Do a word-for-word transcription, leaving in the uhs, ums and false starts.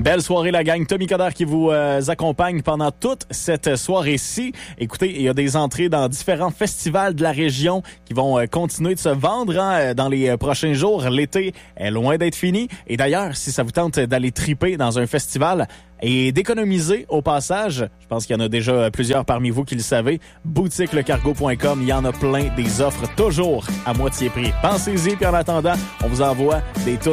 Belle soirée, la gang. Tommy Coderre qui vous euh, accompagne pendant toute cette soirée-ci. Écoutez, il y a des entrées dans différents festivals de la région qui vont euh, continuer de se vendre hein, dans les euh, prochains jours. L'été est loin d'être fini. Et d'ailleurs, si ça vous tente d'aller triper dans un festival et d'économiser au passage, je pense qu'il y en a déjà plusieurs parmi vous qui le savez, boutique le cargo point com, il y en a plein, des offres toujours à moitié prix. Pensez-y, puis en attendant, on vous envoie des tunes